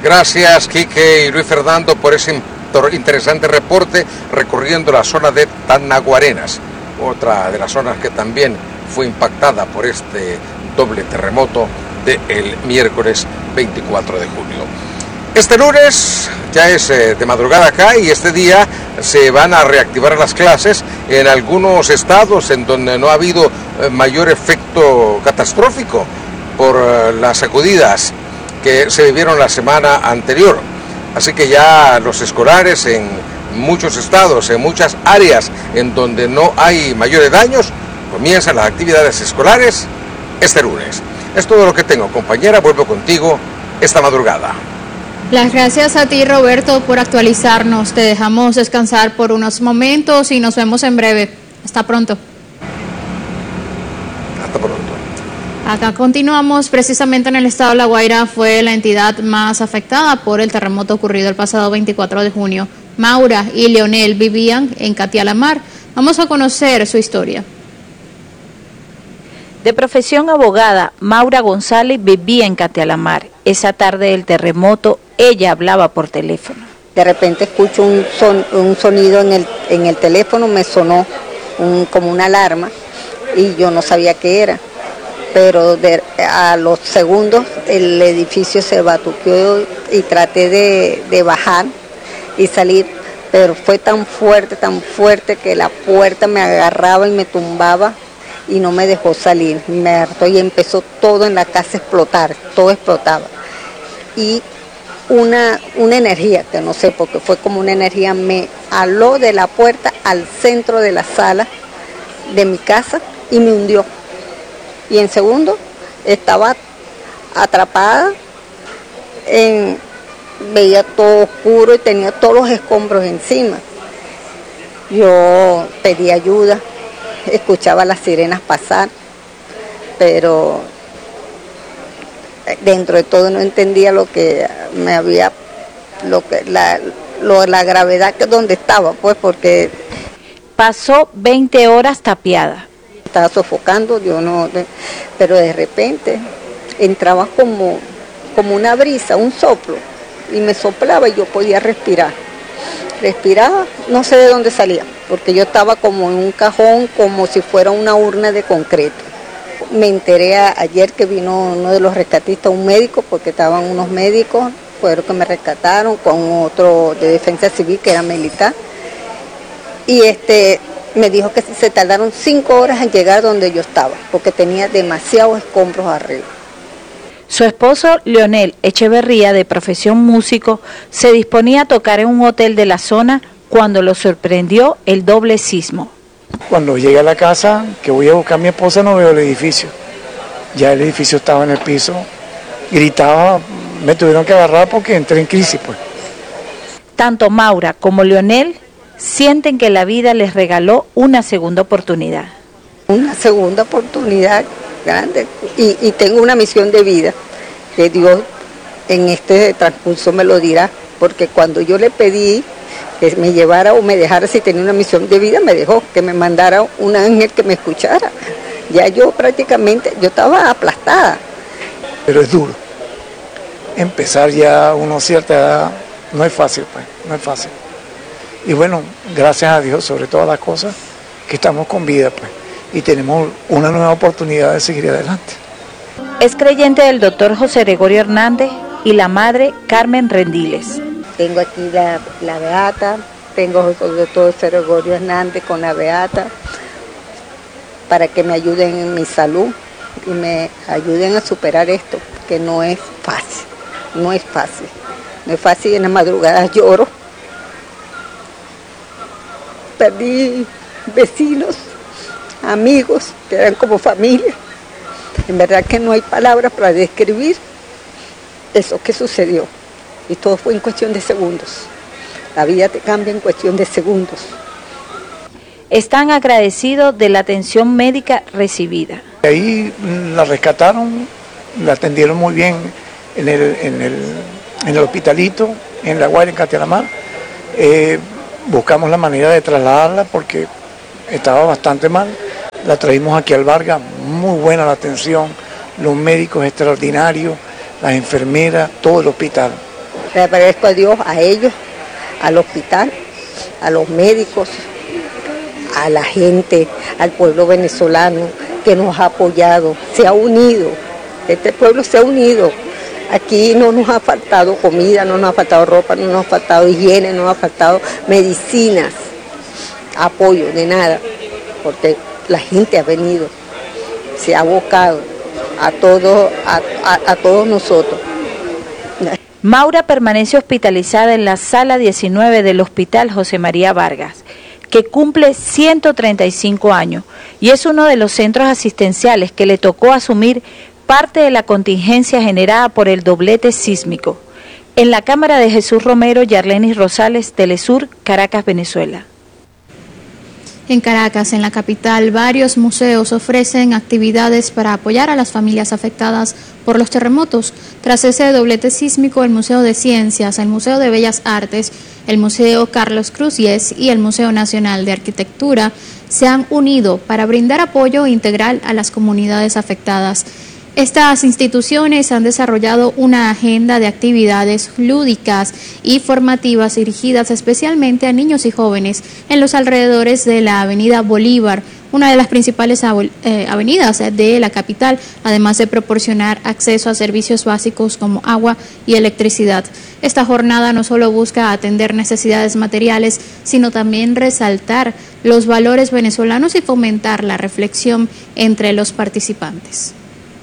Gracias, Quique y Luis Fernando, por ese interesante reporte recorriendo la zona de Tanaguarenas, otra de las zonas que también fue impactada por este doble terremoto del miércoles 24 de junio. Este lunes ya es de madrugada acá y este día se van a reactivar las clases en algunos estados en donde no ha habido mayor efecto catastrófico por las sacudidas que se vivieron la semana anterior. Así que ya los escolares en muchos estados, en muchas áreas en donde no hay mayores daños, comienzan las actividades escolares este lunes. Es todo lo que tengo, compañera, vuelvo contigo esta madrugada. Las gracias a ti, Roberto, por actualizarnos. Te dejamos descansar por unos momentos y nos vemos en breve. Hasta pronto. Hasta pronto. Acá continuamos, precisamente en el estado de La Guaira fue la entidad más afectada por el terremoto ocurrido el pasado 24 de junio. Maura y Leonel vivían en Catialamar. Vamos a conocer su historia. De profesión abogada, Maura González vivía en Catialamar. Esa tarde del terremoto, ella hablaba por teléfono. De repente escucho un sonido en el teléfono, me sonó como una alarma y yo no sabía qué era. Pero a los segundos el edificio se batuqueó y traté de bajar y salir, pero fue tan fuerte que la puerta me agarraba y me tumbaba y no me dejó salir. Me hartó y empezó todo en la casa a explotar, todo explotaba. Y una energía, que no sé, porque fue como una energía, me aló de la puerta al centro de la sala de mi casa y me hundió. Y en segundo estaba atrapada, veía todo oscuro y tenía todos los escombros encima. Yo pedí ayuda, escuchaba las sirenas pasar, pero dentro de todo no entendía lo que me había, la gravedad que donde estaba, pues, porque pasó 20 horas tapiada. Estaba sofocando, pero de repente entraba como una brisa, un soplo, y me soplaba y yo podía respirar. Respiraba, no sé de dónde salía, porque yo estaba como en un cajón, como si fuera una urna de concreto. Me enteré ayer que vino uno de los rescatistas, un médico, porque estaban unos médicos, fueron que me rescataron, con otro de defensa civil que era militar, y me dijo que se tardaron 5 horas en llegar donde yo estaba, porque tenía demasiados escombros arriba. Su esposo, Leonel Echeverría, de profesión músico, se disponía a tocar en un hotel de la zona cuando lo sorprendió el doble sismo. Cuando llegué a la casa, que voy a buscar a mi esposa, no veo el edificio. Ya el edificio estaba en el piso, gritaba, me tuvieron que agarrar porque entré en crisis, pues. Tanto Maura como Leonel sienten que la vida les regaló una segunda oportunidad. Una segunda oportunidad grande y tengo una misión de vida que Dios en este transcurso me lo dirá, porque cuando yo le pedí que me llevara o me dejara, si tenía una misión de vida, me dejó, que me mandara un ángel que me escuchara. Ya yo prácticamente, yo estaba aplastada. Pero es duro. Empezar ya a una cierta edad no es fácil, pues, no es fácil. Y bueno, gracias a Dios, sobre todas las cosas, que estamos con vida, pues, y tenemos una nueva oportunidad de seguir adelante. Es creyente del doctor José Gregorio Hernández y la madre Carmen Rendiles. Tengo aquí la beata, tengo al doctor José Gregorio Hernández con la beata, para que me ayuden en mi salud y me ayuden a superar esto, que no es fácil, no es fácil. No es fácil, en las madrugadas lloro. Perdí vecinos, amigos, que eran como familia. En verdad que no hay palabras para describir eso que sucedió. Y todo fue en cuestión de segundos. La vida te cambia en cuestión de segundos. Están agradecidos de la atención médica recibida. Ahí la rescataron, la atendieron muy bien en el hospitalito, en La Guaira, en Catialamar. Buscamos la manera de trasladarla porque estaba bastante mal. La traímos aquí al Vargas, muy buena la atención, los médicos extraordinarios, las enfermeras, todo el hospital. Le agradezco a Dios, a ellos, al hospital, a los médicos, a la gente, al pueblo venezolano que nos ha apoyado, se ha unido, este pueblo se ha unido. Aquí no nos ha faltado comida, no nos ha faltado ropa, no nos ha faltado higiene, no nos ha faltado medicinas, apoyo, de nada, porque la gente ha venido, se ha abocado a todos nosotros. Maura permanece hospitalizada en la sala 19 del Hospital José María Vargas, que cumple 135 años y es uno de los centros asistenciales que le tocó asumir parte de la contingencia generada por el doblete sísmico. En la cámara de Jesús Romero, Yarlenis Rosales, Telesur, Caracas, Venezuela. En Caracas, en la capital, varios museos ofrecen actividades para apoyar a las familias afectadas por los terremotos. Tras ese doblete sísmico, el Museo de Ciencias, el Museo de Bellas Artes, el Museo Carlos Cruzies y el Museo Nacional de Arquitectura se han unido para brindar apoyo integral a las comunidades afectadas. Estas instituciones han desarrollado una agenda de actividades lúdicas y formativas dirigidas especialmente a niños y jóvenes en los alrededores de la Avenida Bolívar, una de las principales avenidas de la capital, además de proporcionar acceso a servicios básicos como agua y electricidad. Esta jornada no solo busca atender necesidades materiales, sino también resaltar los valores venezolanos y fomentar la reflexión entre los participantes.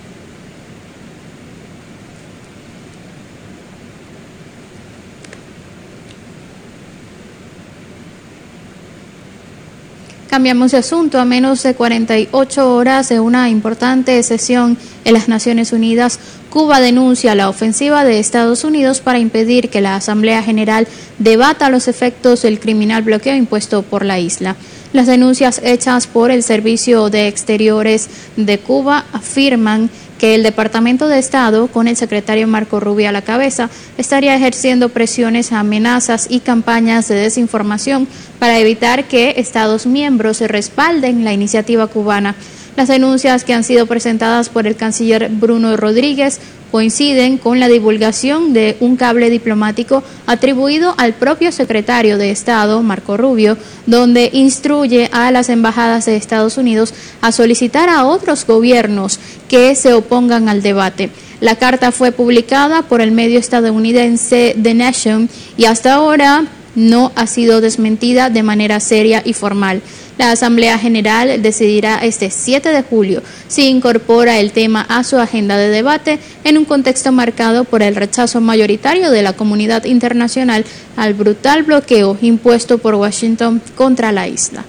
Cambiamos de asunto. A menos de 48 horas de una importante sesión en las Naciones Unidas, Cuba denuncia la ofensiva de Estados Unidos para impedir que la Asamblea General debata los efectos del criminal bloqueo impuesto por la isla. Las denuncias hechas por el Servicio de Exteriores de Cuba afirman que el Departamento de Estado, con el secretario Marco Rubio a la cabeza, estaría ejerciendo presiones, amenazas y campañas de desinformación para evitar que Estados miembros respalden la iniciativa cubana. Las denuncias que han sido presentadas por el canciller Bruno Rodríguez coinciden con la divulgación de un cable diplomático atribuido al propio secretario de Estado, Marco Rubio, donde instruye a las embajadas de Estados Unidos a solicitar a otros gobiernos que se opongan al debate. La carta fue publicada por el medio estadounidense The Nation y hasta ahora no ha sido desmentida de manera seria y formal. La Asamblea General decidirá este 7 de julio si incorpora el tema a su agenda de debate en un contexto marcado por el rechazo mayoritario de la comunidad internacional al brutal bloqueo impuesto por Washington contra la isla.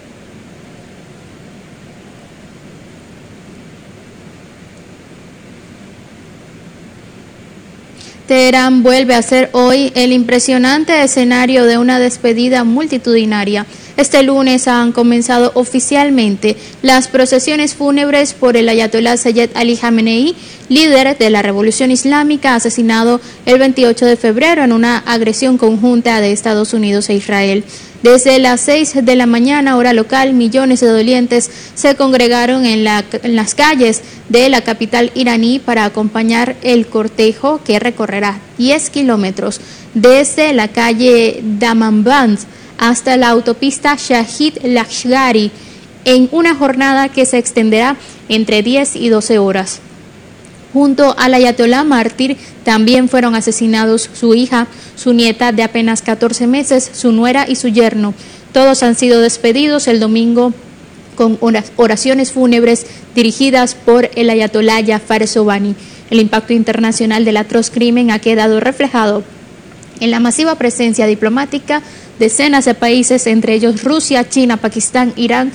Teherán vuelve a ser hoy el impresionante escenario de una despedida multitudinaria. Este lunes han comenzado oficialmente las procesiones fúnebres por el ayatolá Sayed Ali Khamenei, líder de la Revolución Islámica, asesinado el 28 de febrero en una agresión conjunta de Estados Unidos e Israel. Desde las 6 de la mañana, hora local, millones de dolientes se congregaron en las calles de la capital iraní para acompañar el cortejo que recorrerá 10 kilómetros desde la calle Damanband hasta la autopista Shahid Lashkari, en una jornada que se extenderá entre 10 y 12 horas. Junto al ayatolá mártir también fueron asesinados su hija, su nieta de apenas 14 meses, su nuera y su yerno. Todos han sido despedidos el domingo con oraciones fúnebres dirigidas por el ayatolá Jafar Sobhani. El impacto internacional del atroz crimen ha quedado reflejado en la masiva presencia diplomática. Decenas de países, entre ellos Rusia, China, Pakistán, Irán,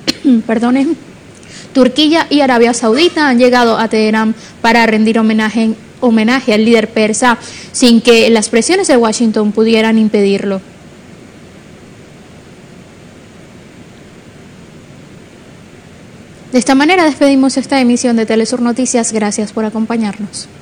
Turquía y Arabia Saudita, han llegado a Teherán para rendir homenaje al líder persa, sin que las presiones de Washington pudieran impedirlo. De esta manera despedimos esta emisión de Telesur Noticias. Gracias por acompañarnos.